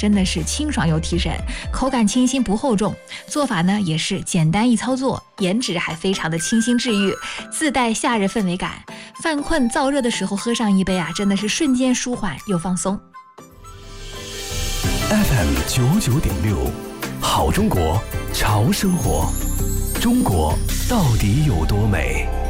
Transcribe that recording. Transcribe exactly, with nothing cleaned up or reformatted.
真的是清爽又提神，口感清新不厚重，做法呢也是简单易操作，颜值还非常的清新治愈，自带夏日氛围感。犯困燥热的时候喝上一杯啊，真的是瞬间舒缓又放松。 F M 九九点六，好中国，潮生活，中国到底有多美？